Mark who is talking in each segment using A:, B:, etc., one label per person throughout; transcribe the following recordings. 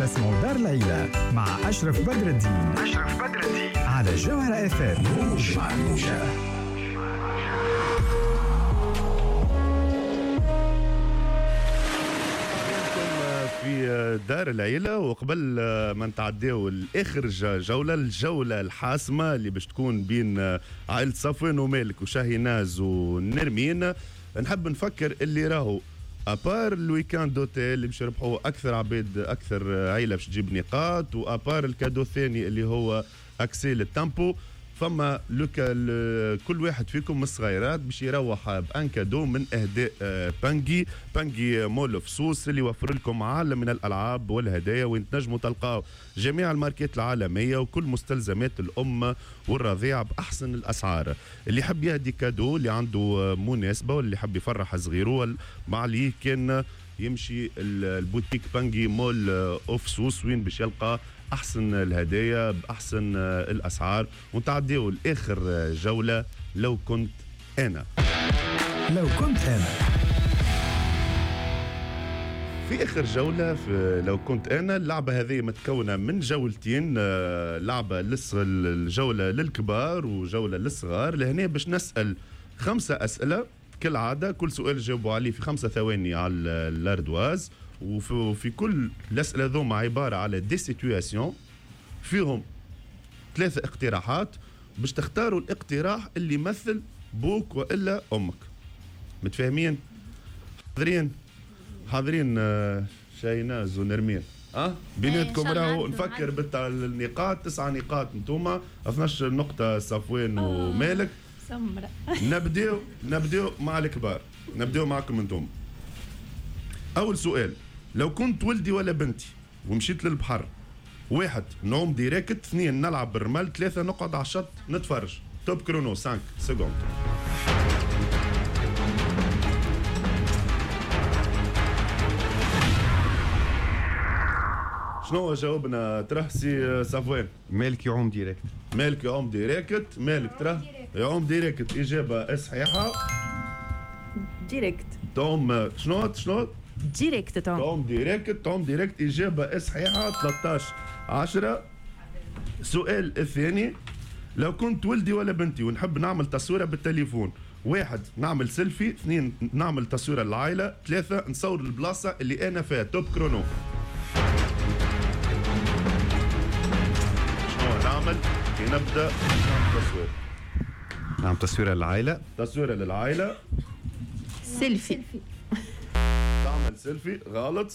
A: تسمعوا دار العيلة مع أشرف بدر الدين على جوهرة FM. موج مع الموجة.
B: في دار العيلة، وقبل ما نتعداو الآخر الجولة الحاسمة اللي باش تكون بين عائلة صفوان ومالك وشاهيناز ونرمين، نحب نفكر اللي راهو ابار الويكاند دوتيل اللي باش يربحوا اكثر عباد، اكثر عائله باش تجيب نقاط، وابار الكادو الثاني اللي هو اكسي للتامبو، فما كل واحد فيكم من الصغيرات باش يروح بان كادو من اهداء بانجي مول فسوس اللي يوفر لكم عالم من الالعاب والهدايا، وين تنجموا تلقاو جميع الماركات العالميه وكل مستلزمات الام والرضيع باحسن الاسعار. اللي يحب يهدي كادو، اللي عنده مناسبه، واللي يحب يفرح صغيره، مع لي كان يمشي البوتيك بانجي مول اوف سوس، وين باش يلقى احسن الهدايا باحسن الاسعار. ونتعديو لاخر جوله لو كنت انا. في اخر جوله في لو كنت انا، اللعبه هذه متكونه من جولتين، لعبه الجوله للكبار وجوله للصغار. لهنا باش نسال 5 اسئله كالعاده، كل سؤال جاوبوا عليه في 5 ثواني على الاردواز، وفي كل الأسئلة ذوما عبارة على دي سيتواسيون فيهم 3 اقتراحات، باش تختاروا الاقتراح اللي يمثل بوك وإلا أمك. متفاهمين؟ حاضرين شايناز ونرمين؟ بيناتكم راهو نفكر بالنقاط 9 نقاط انتوما، 12 نقطة صفوان ومالك.
C: سمرة.
B: نبداو مع الكبار، نبداو معكم انتم. أول سؤال، لو كنت ولدي ولا بنتي ومشيت للبحر، 1 نعوم ديريكت، 2 نلعب بالرمل، 3 نقعد على الشط نتفرج. توب كرونو 5 سكوند. شنو جاوبنا ترهسي صفوان؟
D: مالك يعوم ديريكت.
B: مالك يعوم ديريكت، مالك ترى يعوم ديريكت، إجابة صحيحة.
C: ديريكت.
B: توم شنو؟
C: ديريكت
B: توم ديريكت، إجابة صحيحة. 13-10. السؤال الثاني، لو كنت ولدي ولا بنتي ونحب نعمل تصويرة بالتليفون، 1 نعمل سيلفي، 2 نعمل تصويرة للعائلة، 3 نصور البلاصة اللي أنا فيها. توب كرونو. شنو نعمل كي نبدأ نعمل تصوير؟
D: نعم، تصويرة للعائلة.
C: سيلفي.
B: تعمل سيلفي. غلط.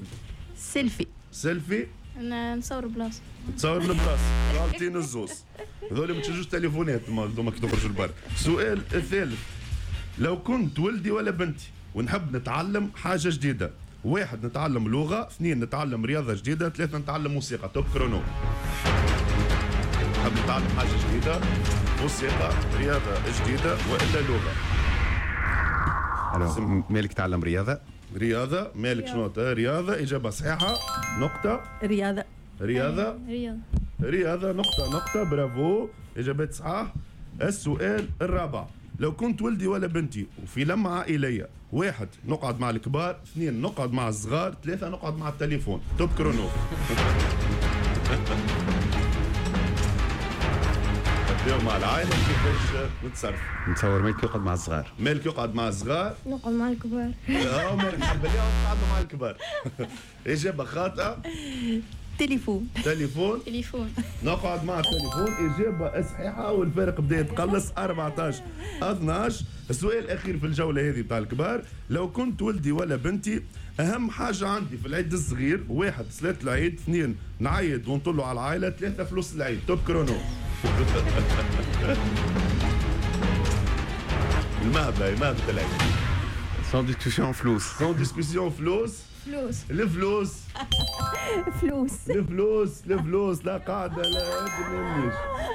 B: سيلفي.
E: انا نصور بلاصه.
B: تصور البلاصه. غالطين الزوز. هذول ما تشجوش تليفونات ما كي تخرجوا البر. السؤال الثالث، لو كنت ولدي ولا بنتي ونحب نتعلم حاجه جديده، 1 نتعلم لغه، 2 نتعلم رياضه جديده، 3 نتعلم موسيقى. توب كرونو. نحب نتعلم حاجه جديده، موسيقى، رياضه جديده، والا لغه.
D: مالك تعلم رياضه.
B: مالك شنو؟ رياضه، اجابه صحيحه. نقطه. رياضه. نقطه. برافو، اجابات صحاح. السؤال الرابع، لو كنت ولدي ولا بنتي وفي لمة عائليه، 1 نقعد مع الكبار، 2 نقعد مع الصغار، 3 نقعد مع التليفون. توب كرونو. نبداو مع العائله كيفاش نتصرف.
D: نتصور مالك يقعد مع الصغار.
E: نقعد مع الكبار.
B: مالك حب اليوم نقعد مع الكبار. اجابه خاطئه.
C: تليفون.
B: نقعد مع التليفون، اجابه صحيحه. والفارق بدا يتقلص 14-12. السؤال الاخير في الجوله هذه بتاع الكبار، لو كنت ولدي ولا بنتي، اهم حاجه عندي في العيد الصغير، 1 صلاه العيد، 2 نعيد ونطلوا على العائله، 3 فلوس العيد. توب كرونو. المهبه العيد.
D: سون ديسكسيون فلوس.
B: الفلوس لا قاعده لا تنميش.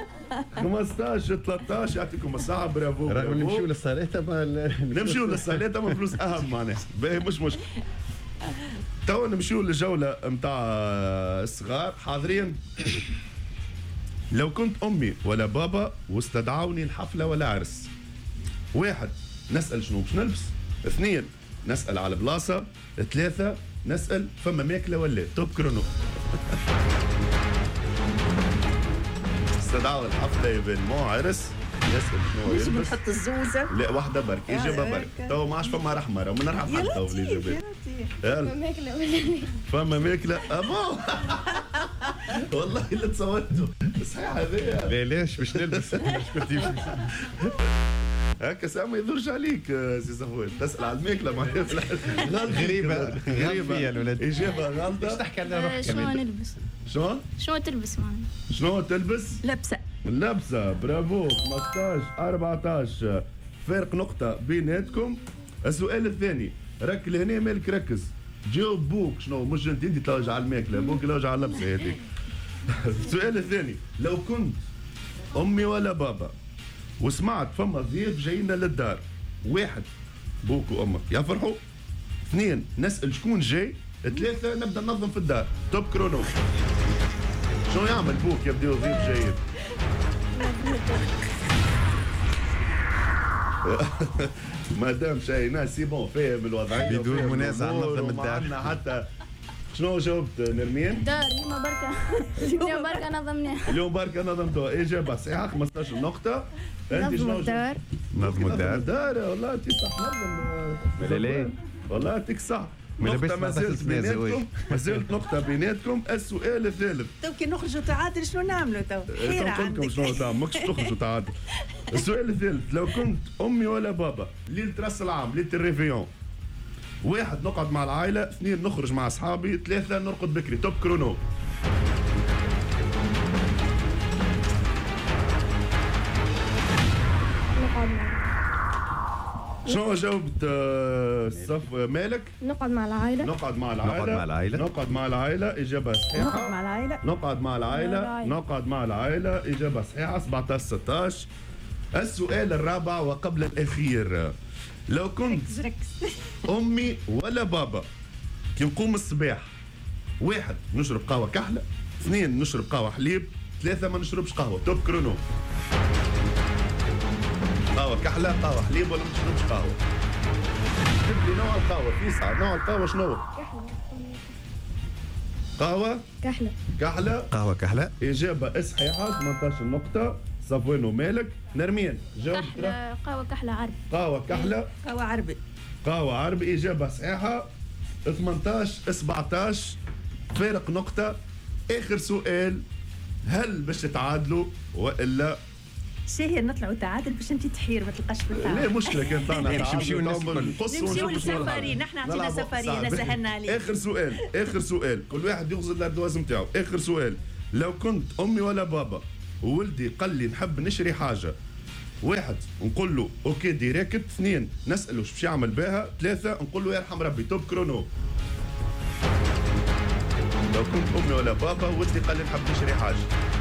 B: 15-13 يعطيكم الصحة. برافو.
D: نمشيو
B: للصلاة ما فلوس أهم معناها. باهي مش تو نمشيو للجولة متاع الصغار. حاضرين؟ لو كنت أمي ولا بابا واستدعوني الحفلة ولا عرس، 1 نسأل شنو باش نلبس، 2 نسأل على بلاصة، 3 نسأل فما ماكلة ولا. توب كرونو. استدعوا الحفله ايفينمون عرس يسأل شنو
C: نجم
B: يلبس.
C: نحط الزوزه.
B: لا واحده برك اجابه برك تو ما عادش فما رحمه راه من نرحم حتى تو في الاجابات. يلا
E: ماكلة ولا
B: فما ماكله ابو والله اللي تصورته صحيح هذايا.
D: لا ليش باش نلبس كنت
B: هكا سامي يضرش عليك سي صفوان تسال على الماكله معناها
D: غريبة فيا الولاد.
B: اجابه غلطه.
D: تحكي على روحك
E: شنو نلبس؟
B: شنو
E: تلبس معنا؟
B: شنو تلبس؟
C: لبسه.
B: لابسه برافو 15 14 فرق نقطة بيناتكم. السؤال الثاني راك لهنا مالك ركز جاوب بوك شنو مش انت تلوج على الماكلة بوك يلوج على اللبسة هذيك. السؤال الثاني لو كنت أمي ولا بابا وسمعت فما ضيوف جايين للدار، واحد بوك وأمك يفرحوا، اثنين نسأل شكون جاي، ثلاثة نبدأ ننظم في الدار. توب كرونو شنو يعمل بوك يبدأ ضيوف جايين؟ مادام شاينا سي بون فاهم الوضعيه
D: بدون منازع نظم الدار.
B: عندنا حتى شنو جاوبت نرمين؟
E: دار اليوم بركة اليوم بركة نظمناها.
B: اليوم بركة نظمتوها اجابه صحيحه 15 نقطه. انت شنو
E: الدار.
D: نظم الدار.
B: الدار والله انت صح نظم.
D: لا
B: والله انت صح.
D: ما لبست
B: نقطة ما زالت بيناتكم، ما زالت نقطة بيناتكم. السؤال الثالث.
C: تو كي نخرجوا تعادل شنو نعملوا تو؟ خير
B: قلت لكم
C: عندك.
B: شنو تعمل ماكش تخرجوا تعادل. السؤال الثالث لو كنت امي ولا بابا ليله راس العام ليله الريفيون، واحد نقعد مع العائله، اثنين نخرج مع اصحابي، ثلاثه نرقد بكري. توب كرونو.
E: نقعد مع
B: شنو جاوبت صف مالك؟
E: نقعد مع العائلة.
B: نقعد مع العائله. نقعد مع العائله اجابه صحيحه.
C: نقعد مع العائله.
B: نقعد مع العائله. نقعد مع العائله اجابه صحيحه 17 16. السؤال الرابع وقبل الاخير لو كنت امي ولا بابا كي نقوم الصباح، واحد نشرب قهوه كحله، اثنين نشرب قهوه حليب، ثلاثه ما نشربش قهوه. توب كرونو. قهوه كحله قهوه حليب ولا ما تشربش قهوه؟ جيب لي نوع القهوه فيسع. نوع القهوه شنو؟ قهوه
E: كحلة.
B: كحله.
D: قهوة كحلة.
B: اجابه صحيحه 18 نقطه. صفوان ومالك. نرمين جاوب.
E: قهوة كحلة عربي.
B: قهوه كحله.
C: قهوه عربي.
B: قهوه عربي اجابه صحيحه 18 17 فارق نقطه. اخر سؤال هل باش تتعادلوا والا؟
C: شاهي نطلعوا تعادل باش انت تحير ما تلقاش في
B: لا
C: التعادل.
B: مشكله كان طلعنا
D: نمشيو
C: نمشيو للسفاري، نحن عطينا سفاري سهلنا عليك.
B: اخر سؤال اخر سؤال كل واحد يغزل الاردواز نتاعو. اخر سؤال لو كنت امي ولا بابا وولدي قال لي نحب نشري حاجه، واحد نقول له اوكي ديريكت، اثنين نساله ايش باش يعمل بها، ثلاثه نقول له يرحم ربي. توب كرونو. لو كنت امي ولا بابا وولدي قال لي نحب نشري حاجه.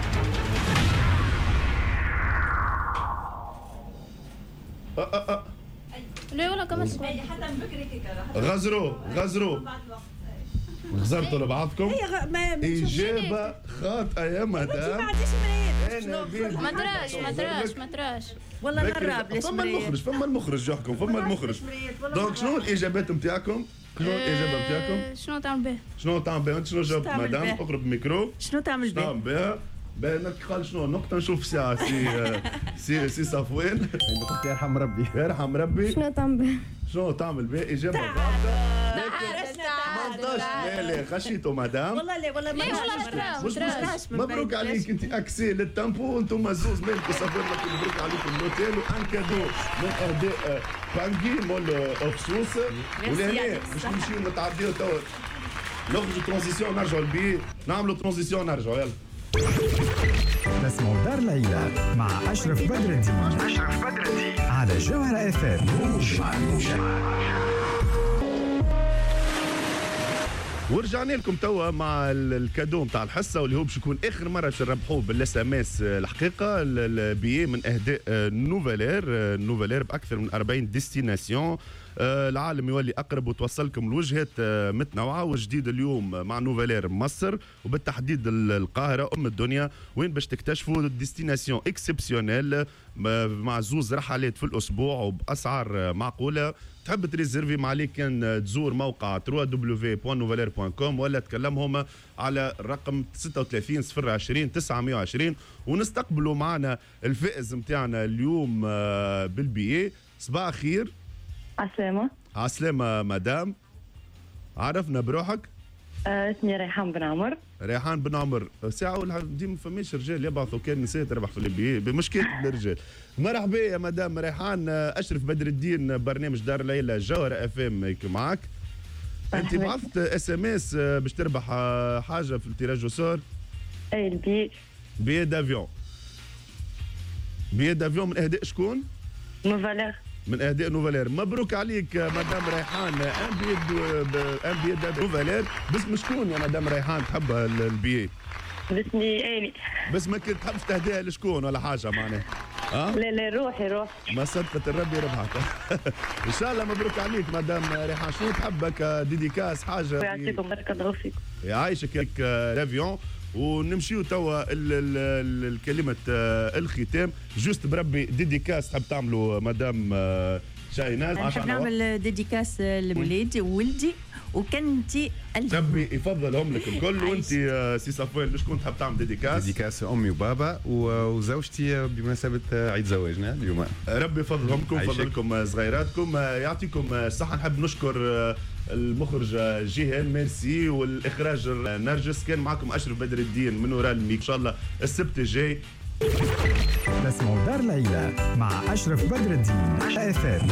E: لا ولا كمان سؤال.
C: حتى بكري كيكا
B: غزروا غزرتوا لبعضكم. اجابه خاطئه يا مدام.
C: ما عنديش مريض.
E: ما تراش
C: والله نراب ليش
B: فما المخرج فما المخرج يحكم فما المخرج. دونك شنو الاجابات نتاعكم؟ شنو الاجابه نتاعكم؟
E: شنو تعمل به؟
B: شنو تعمل بها؟ انت شنو جاوبت
C: تعمل
B: مدام؟
C: بها؟
B: اقرب الميكرو.
C: شنو تعمل
B: شنو تعمل
C: به؟
B: بها؟ بانك قال شنو نقطة نشوف ساعة سي صفوان.
D: قلت يرحم ربي.
B: يرحم ربي.
E: شنو تعمل به؟
B: شنو تعمل بها؟ إجابة غلطة. 18 لا خشيتوا مدام.
C: والله لا والله
E: لا والله
B: مش مبروك عليك انت اكسي للتامبو وانتم زوز مالكم صفوان مبروك عليكم الاوتيل وان كادو من اهداء بانجي مول اوف سوس. ولهنا باش نمشيو نتعديو توا نخرجوا ترانزيسيون نرجعوا البي نعملوا ترانزيسيون نرجعوا يلا.
A: تسمعوا دار العيلة مع أشرف بدر الدين على جوهرة اف ام.
B: ورجعنا لكم توا مع الكادو نتاع الحصه واللي هو باش يكون اخر مره باش نربحوه بالاس ام اس. الحقيقه البيي من اهداء نوفالير باكثر من 40 ديستيناسيون. العالم يولي اقرب وتوصلكم لوجهات متنوعه وجديد اليوم مع نوفالير مصر وبالتحديد القاهره ام الدنيا وين باش تكتشفوا ديستيناسيون اكسبسيونيل مع زوز رحلات في الاسبوع وباسعار معقوله تحب تريزيرفي ما عليك كان تزور موقع www.nouvelleair.com ولا تكلمهم على الرقم 36 020 920 ونستقبلوا معنا الفائز متاعنا اليوم بالبيي. صباح خير.
F: عسلامة.
B: عسلامة مدام، عرفنا بروحك؟
F: اسمي ريحان بن عمر.
B: ريحان بن عمر. ساعة ديما فماش رجال يبعثوا، كان نساء تربح في البي بمشكلة الرجال. مرحبا يا مدام ريحان. أشرف بدر الدين، برنامج دار العيلة جوهرة اف ام معك. انت بعثت اس ام اس باش تربح حاجة في التيراج وسور.
F: اي البي
B: بي دافيون. بي دافيون من اهداء شكون؟
F: نوفالير.
B: من اهداء نوفالير. مبروك عليك مدام ريحان. ان بي نوفالير. باسم شكون يا مدام ريحان تحب البي؟
F: باسمي اني.
B: بس ما كنت تحبش تهديها لشكون ولا حاجه معناها؟
F: لا روحي
B: ما صدقة الرب ربحت. ان شاء الله مبروك عليك مدام ريحان. شنو تحبك ديديكاس حاجه؟
F: يعطيكم بارك الله فيكم.
B: يعيشك هيك لافيون. ونمشيو توا الكلمة الختام. جوست بربي ديديكاس تحب تعملوا مدام شاهيناز؟
C: نحب نعمل ديديكاس لولادي وولدي وكنتي
B: تبي يفضلهم لك الكل. وانت سي صفوان شكون تحب تعمل ديديكاس؟
D: ديديكاس امي وبابا وزوجتي بمناسبه عيد زواجنا اليوم.
B: ربي يفضلهمكم يفضلكم صغيراتكم يعطيكم الصحه. نحب نشكر المخرج جيهان ميرسي والاخراج نرجس. كان معكم اشرف بدر الدين من وراء الميك. ان شاء الله السبت الجاي
A: نسمعوا دار العيلة مع أشرف بدر الدين اف ام.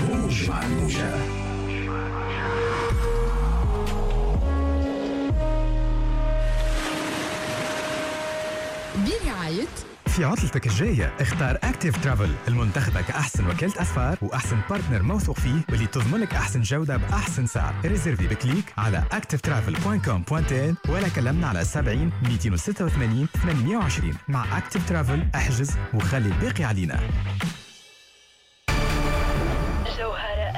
G: برعاية.
A: في عطلتك الجاية اختار اكتيف ترافل، المنتخبة كأحسن وكالة أسفار وأحسن بارتنر موثوق فيه واللي تضمن لك أحسن جودة بأحسن سعر. ريزيرفي بكليك على activetravel.com.n ولا كلمنا على 70 286 820. مع اكتيف ترافل احجز وخلي الباقي علينا.
H: جوهرة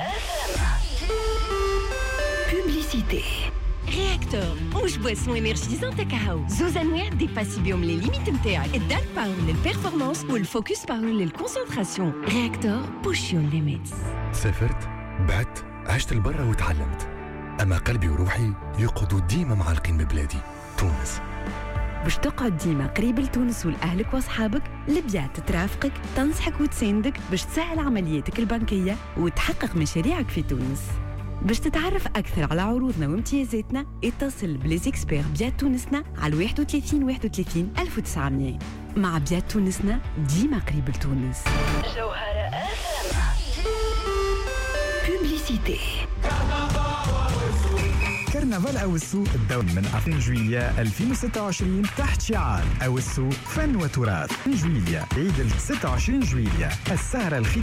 H: Publicité. Réacteur موج بواسون انرجيزون تاع كاهو. زوز انواع ديباسي بيهم لي ليميت نتاعك. الدارك باور للبيرفورمانس والفوكس باور للكونسنتراسيون. رياكتور بوش يور ليميتس.
I: سافرت، بعت، عشت لبرا وتعلمت، اما قلبي وروحي يقعدوا ديما معلقين ببلادي تونس.
H: باش تقعد ديما قريب لتونس ولأهلك واصحابك، البيات ترافقك، تنصحك وتساندك باش تسهل عملياتك البنكية وتحقق مشاريعك في تونس. باش تتعرف أكثر على عروضنا وامتيازاتنا اتصل بليزيكسبير بيات تونسنا على 31 31 1900. مع بيات تونسنا ديما قريب لتونس. جوهرة Publicité.
A: كرنفال أوسو الدوم من 2 جويلية 2026 تحت شعار أوسو فن وتراث. جويلية عيد 26 جويلية السهرة الختامية